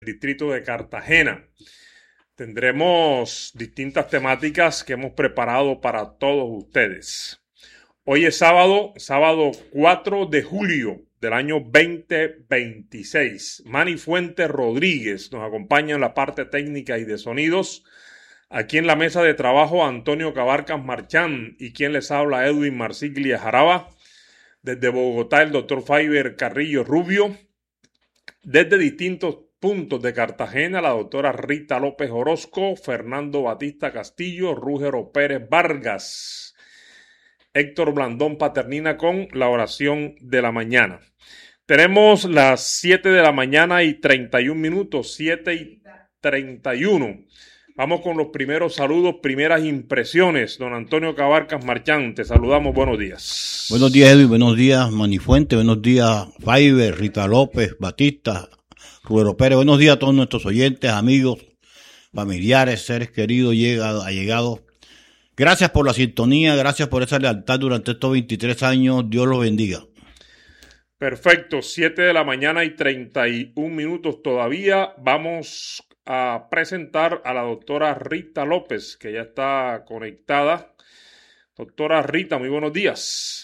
distrito de Cartagena. Tendremos distintas temáticas que hemos preparado para todos ustedes. Hoy es sábado 4 de julio del año 2026. Manny Fuentes Rodríguez nos acompaña en la parte técnica y de sonidos. Aquí en la mesa de trabajo, Antonio Cabarcas Marchán, y quien les habla, Edwin Marsiglia Jaraba. Desde Bogotá, el doctor Faiber Carrillo Rubio. Desde distintos puntos de Cartagena, la doctora Rita López Orozco, Fernando Batista Castillo, Rúgero Pérez Vargas, Héctor Blandón Paternina con la oración de la mañana. Tenemos las 7 de la mañana y 31 minutos, 7:31. Vamos con los primeros saludos, primeras impresiones. Don Antonio Cabarcas Marchán, te saludamos, buenos días. Buenos días, Edwin, buenos días, Manny Fuentes, buenos días, Faiber, Rita López, Batista, Rubero Pérez, buenos días a todos nuestros oyentes, amigos, familiares, seres queridos, allegados. Gracias por la sintonía, gracias por esa lealtad durante estos 23 años, Dios los bendiga. Perfecto, 7 de la mañana y 31 minutos todavía. Vamos a presentar a la doctora Rita López, que ya está conectada. Doctora Rita, muy buenos días.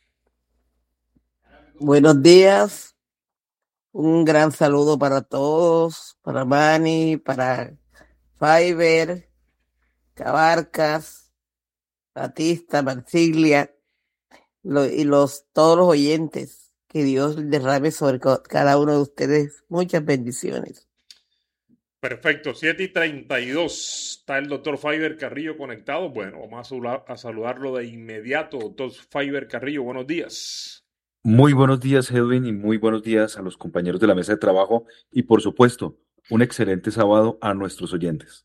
Buenos días. Un gran saludo para todos, para Manny, para Faiber, Cabarcas, Batista, Marsiglia y todos los oyentes. Que Dios derrame sobre cada uno de ustedes muchas bendiciones. Perfecto, 7:32. Está el doctor Faiber Carrillo conectado. Bueno, vamos a saludarlo de inmediato. Doctor Faiber Carrillo, buenos días. Muy buenos días, Edwin, y muy buenos días a los compañeros de la mesa de trabajo y, por supuesto, un excelente sábado a nuestros oyentes.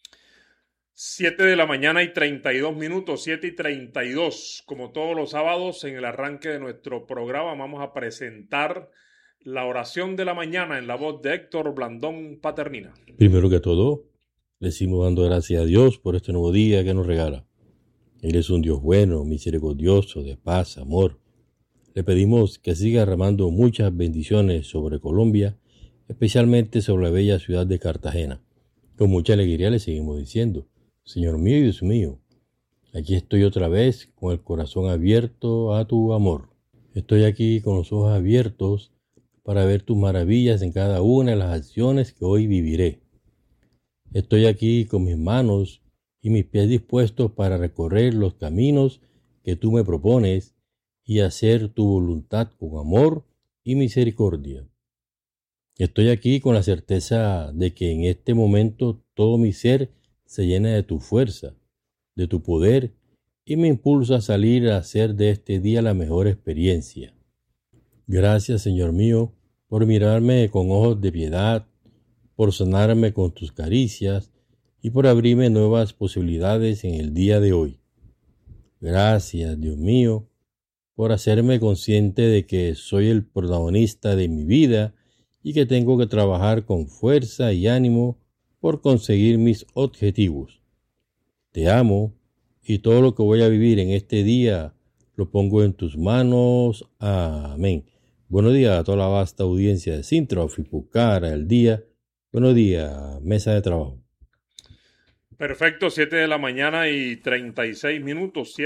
7 de la mañana y 32 minutos, 7:32. Como todos los sábados, en el arranque de nuestro programa vamos a presentar la oración de la mañana en la voz de Héctor Blandón Paternina. Primero que todo, le decimos dando gracias a Dios por este nuevo día que nos regala. Él es un Dios bueno, misericordioso, de paz, amor. Le pedimos que siga derramando muchas bendiciones sobre Colombia, especialmente sobre la bella ciudad de Cartagena. Con mucha alegría le seguimos diciendo: Señor mío y Dios mío, aquí estoy otra vez con el corazón abierto a tu amor. Estoy aquí con los ojos abiertos para ver tus maravillas en cada una de las acciones que hoy viviré. Estoy aquí con mis manos y mis pies dispuestos para recorrer los caminos que tú me propones y hacer tu voluntad con amor y misericordia. Estoy aquí con la certeza de que en este momento todo mi ser se llena de tu fuerza, de tu poder, y me impulsa a salir a hacer de este día la mejor experiencia. Gracias, Señor mío, por mirarme con ojos de piedad, por sanarme con tus caricias y por abrirme nuevas posibilidades en el día de hoy. Gracias, Dios mío, por hacerme consciente de que soy el protagonista de mi vida y que tengo que trabajar con fuerza y ánimo por conseguir mis objetivos. Te amo y todo lo que voy a vivir en este día lo pongo en tus manos. Amén. Buenos días a toda la vasta audiencia de Sintra, Ofipucar, El Día. Buenos días, mesa de trabajo. Perfecto, 7 de la mañana y 36 minutos,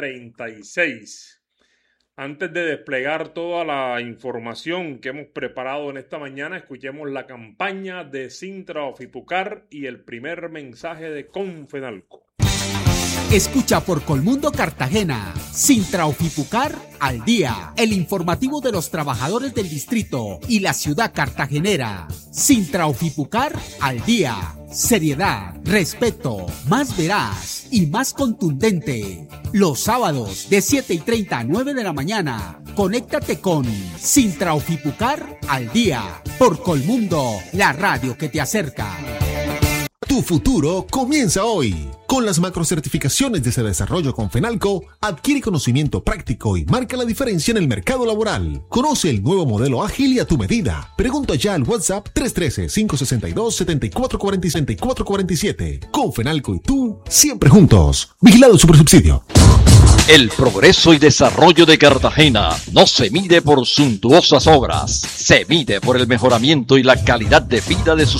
7:36. Antes de desplegar toda la información que hemos preparado en esta mañana, escuchemos la campaña de Sintra Ofipucar y el primer mensaje de Confenalco. Escucha por Colmundo Cartagena, Sintra Ofipucar al día, el informativo de los trabajadores del distrito y la ciudad cartagenera. Sintra Ofipucar al día, seriedad, respeto, más veraz y más contundente. Los sábados de 7:30 a 9 de la mañana, conéctate con Sintra Ofipucar al día, por Colmundo, la radio que te acerca. Tu futuro comienza hoy. Con las macrocertificaciones de ese desarrollo con Fenalco, adquiere conocimiento práctico y marca la diferencia en el mercado laboral. Conoce el nuevo modelo ágil y a tu medida. Pregunta ya al WhatsApp 313-562-7447. Con Fenalco y tú, siempre juntos. Vigilado Supersubsidio. El progreso y desarrollo de Cartagena no se mide por suntuosas obras, se mide por el mejoramiento y la calidad de vida de sus